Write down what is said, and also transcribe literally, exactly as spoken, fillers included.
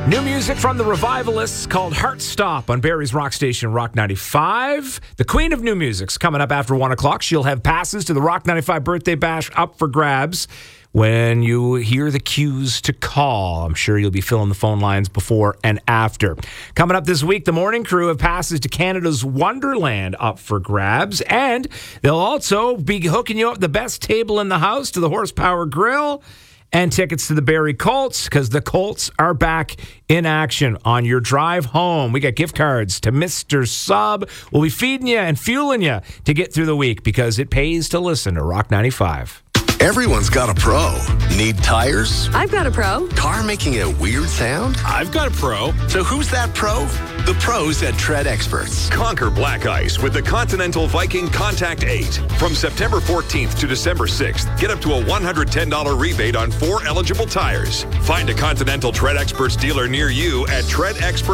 New music from the Revivalists called Heartstop on Barrie's Rock Station, Rock ninety-five. The queen of new music's coming up after one o'clock. She'll have passes to the Rock ninety-five birthday bash up for grabs when you hear the cues to call. I'm sure you'll be filling the phone lines before and after. Coming up this week, the morning crew have passes to Canada's Wonderland up for grabs, and they'll also be hooking you up the best table in the house to the Horsepower Grill and tickets to the Barrie Colts, because the Colts are back in action on your drive home. We got gift cards to Mister Sub. We'll be feeding you and fueling you to get through the week, because it pays to listen to Rock ninety-five. Everyone's got a pro. Need tires? I've got a pro. Car making a weird sound? I've got a pro. So who's that pro? The pros at Tread Experts. Conquer black ice with the Continental Viking Contact eight. From September fourteenth to December sixth, get up to a one hundred ten dollars rebate on four eligible tires. Find a Continental Tread Experts dealer near you at tread experts